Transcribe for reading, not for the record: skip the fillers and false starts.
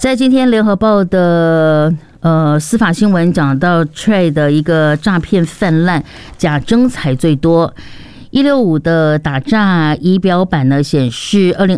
在今天联合报的司法新闻讲到 Trade 的一个诈骗泛滥，假征才最多。165的打诈仪表板呢显示